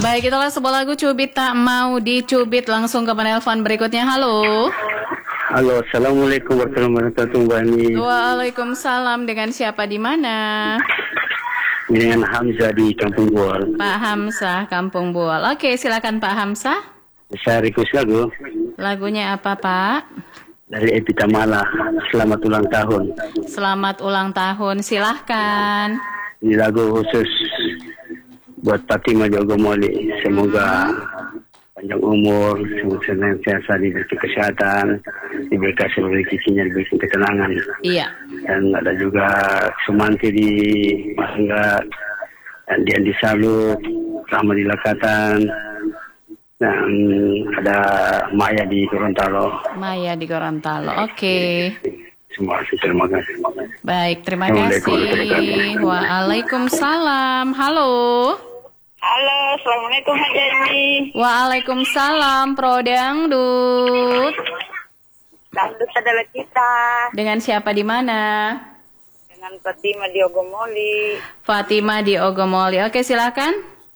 Baik, itulah sebuah lagu Cubit Tak Mau Dicubit. Langsung ke penelpon berikutnya. Halo. Halo, assalamualaikum warahmatullahi wabarakatuh, Mbak Ani. Waalaikumsalam. Dengan siapa di mana? Dengan Hamzah di Kampung Bual. Pak Hamzah, Kampung Bual. Oke, silakan Pak Hamzah. Saya request lagu Lagunya apa, Pak? dari Epita Mala. Selamat ulang tahun. Selamat ulang tahun. Silahkan. Ini lagu khusus buat Fatima Jogomoli. Semoga panjang umur, senantiasa diberi kesehatan, diberi kasih rezekinya, diberi ketenangan. Iya. Dan ada juga Sumanti di Mangga, dan Dian di Salut, Rahmat di Lakatan, dan ada Maya di Gorontalo. Maya di Gorontalo. Oke. Semua terima kasih. Baik, terima kasih. Waalaikumsalam. Halo. Halo, assalamualaikum Haji Emi. Waalaikumsalam, Pro Dangdut. Dangdut adalah kita. Dengan siapa di mana? Dengan Fatima di Ogomoli. Fatima di Ogomoli. Oke, silakan.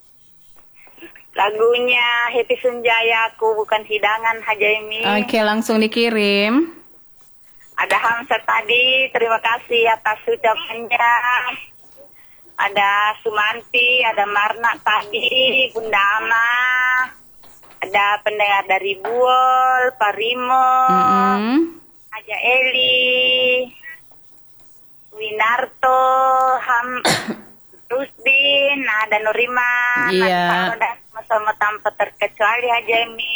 Lagunya Happy Sunjaya, Aku Bukan Hidangan Haji Emi. Oke, langsung dikirim. Ada Hamzah tadi, terima kasih atas ucapannya. Ada Sumanti, ada Marna tadi, Bunda Ama, ada pendengar dari Buol, Parimo, Aja Eli, Winarto, Rusdin, ada Nurima, Iya. sama tanpa terkecuali Haji Emi.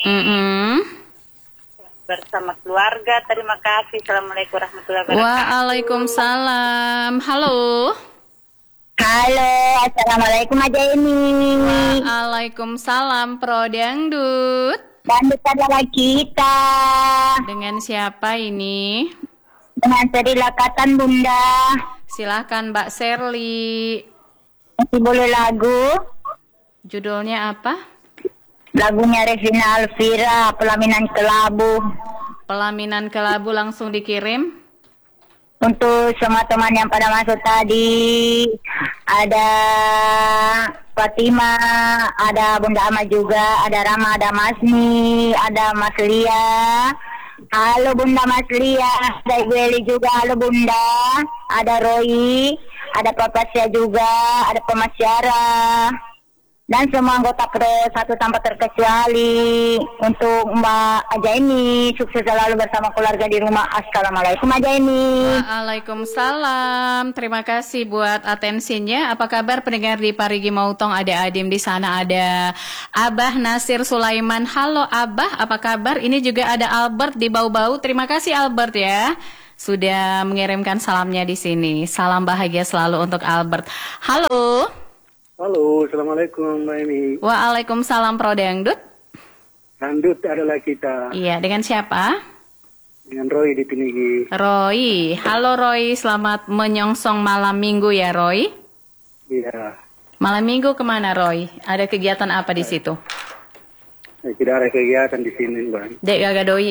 Bersama keluarga, terima kasih. Assalamualaikum warahmatullahi wabarakatuh. Waalaikumsalam. Halo. Halo, assalamualaikum Haji Emi. Waalaikumsalam, Pro Dangdut. Dangdut adalah kita. Dengan siapa ini? Dengan Seri Lakatan Bunda. Silahkan Mbak Serli. Masih boleh lagu? Judulnya apa? Lagunya Revina Alvira, Pelaminan Kelabu. Pelaminan Kelabu, langsung dikirim. Untuk semua teman yang pada masuk tadi, ada Fatima, ada Bunda Ama juga, ada Rama, ada Masni, ada Mas Lia. Halo Bunda Mas Lia, ada Ibu Eli juga, halo Bunda. Ada Roy, ada Papa Sia juga, ada Pemasyara. Dan semua anggota Pro satu tanpa terkecuali. Untuk Mbak Ajaini, sukses selalu bersama keluarga di rumah. Assalamualaikum Ajaini. Waalaikumsalam. Terima kasih buat atensinya. Apa kabar pendengar di Parigi Mautong? Ada Adim di sana, ada Abah Nasir Sulaiman. Halo Abah, apa kabar? Ini juga ada Albert di Bau-Bau. Terima kasih Albert ya, sudah mengirimkan salamnya di sini. Salam bahagia selalu untuk Albert. Halo. Halo, assalamualaikum Mbak Emi. Waalaikumsalam, Pro Dangdut. Dangdut adalah kita. Iya, dengan siapa? Dengan Roy di Pinigi. Roy. Halo Roy, selamat menyongsong malam minggu ya Roy. Iya. Malam minggu kemana Roy? Ada kegiatan apa di situ? Tidak ada kegiatan di sini, Mbak. Dek gagadoi.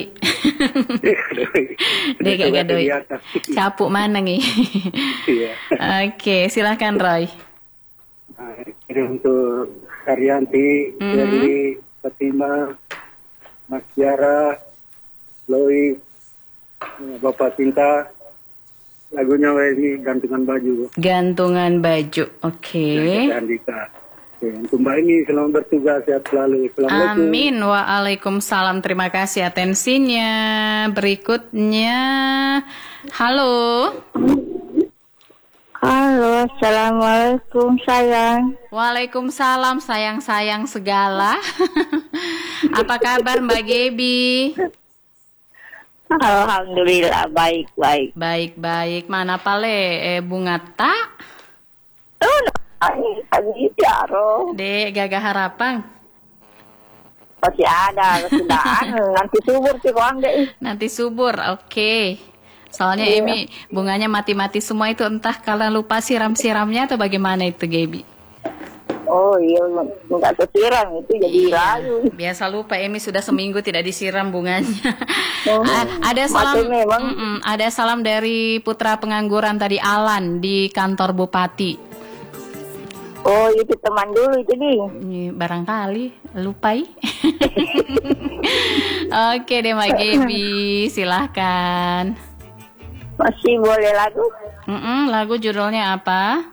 Dek gagadoi. Capuk mana nih? Iya. Oke, silahkan Roy. Ini untuk Karyanti, Jerry, Fatima, Mas Tiara, Loi, Bapak Cinta. Lagunya ini gantungan baju. Gantungan baju, oke. Andika. Untuk Mbak ini selamat bertugas, sehat selalu. Assalamualaikum. Amin. Waalaikumsalam. Terima kasih atensinya. Berikutnya, halo. Halo, assalamualaikum sayang. Waalaikumsalam sayang-sayang segala. Apa kabar Mbak Gebi? Alhamdulillah baik-baik. Baik-baik. Mana pale bunga tak? Pagi tiaro. Dek gagah harapan. Masih ada, sudah nanti subur sih koang deh. Nanti subur, oke. Soalnya Emi bunganya mati-mati semua itu, entah kalian lupa siram-siramnya atau bagaimana itu Gebi? Oh iya, nggak kesiram itu jadi layu. Biasa lupa, Emi sudah seminggu tidak disiram bunganya. Ada salam, ada salam dari putra pengangguran tadi Alan di kantor Bupati. Oh, itu teman dulu itu nih. Barangkali lupai. Oke deh Mbak Gaby, silahkan. Masih boleh lagu? Lagu judulnya apa?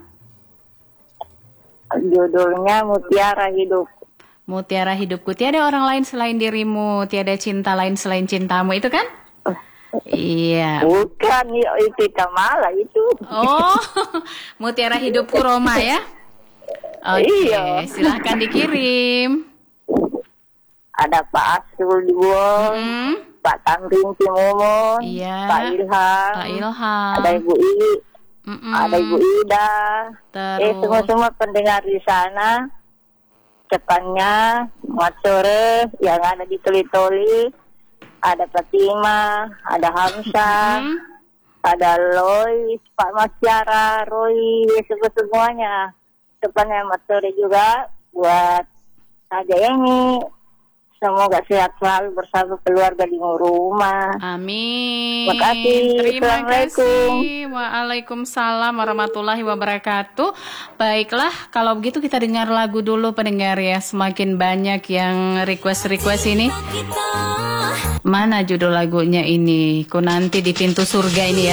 Judulnya Mutiara Hidup. Mutiara Hidupku. Tiada orang lain selain dirimu, tiada cinta lain selain cintamu, itu kan? Iya. Bukan, itu Kamala itu. Oh, Mutiara Hidupku Roma ya? Oke, Iya. silahkan dikirim. Ada Pak Asul di Buol, Pak Tamrin Cimumun, Iya. Pak Ilham, Pak Ilham. ada Ibu I, ada Ibu Ida. Terus. Semua pendengar di sana. Depannya, selamat sore yang ada di Toli-Toli. Ada Fatima, ada Hamzah, ada Lois, Pak Masyara, Roy, semuanya. Depannya selamat sore juga buat Saja ini. Semoga sehat selalu bersama keluarga di rumah. Amin. Terima kasih. Terima Assalamualaikum. kasih. Waalaikumsalam warahmatullahi wabarakatuh. Baiklah, kalau begitu kita dengar lagu dulu pendengar ya. Semakin banyak yang request ini. Mana judul lagunya ini? Ku nanti di pintu surga ini ya.